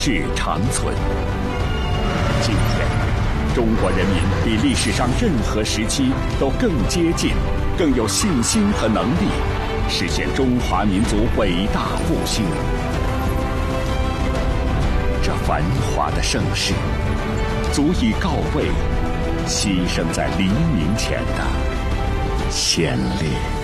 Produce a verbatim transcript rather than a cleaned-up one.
志长存。今天，中国人民比历史上任何时期都更接近、更有信心和能力，实现中华民族伟大复兴。这繁华的盛世，足以告慰牺牲在黎明前的先烈。